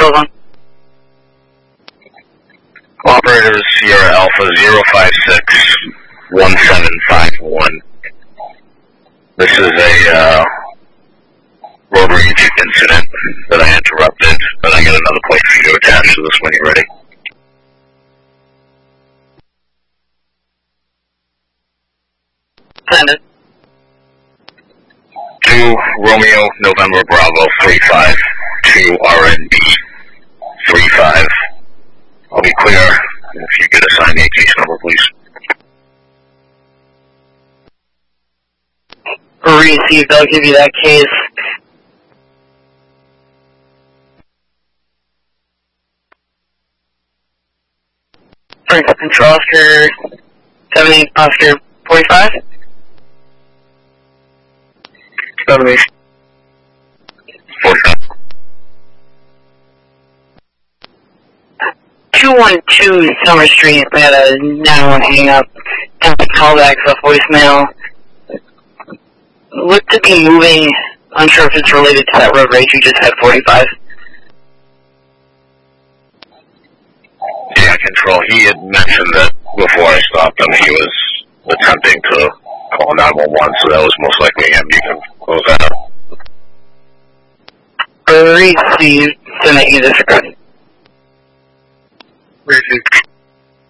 control on. Operator Sierra Alpha 056-1751. This is a road rage incident that I interrupted, but I got another plate for you to attach to this when you're ready. Send it. 2 Romeo November Bravo 35 2 RNB 35. I'll be clear if you could assign me a case number, please. Received, I'll give you that case. Frank Control Oscar 78 Oscar 45. 45. 212 Summer Street, I had a 911 hang up, and the callbacks off voicemail. Looked to be moving, unsure if it's related to that road rage you just had 45. Yeah, Control. He had mentioned that before I stopped him, he was attempting to call 911, so that was most likely him. You can close that up. Received, send that you disregard. Received.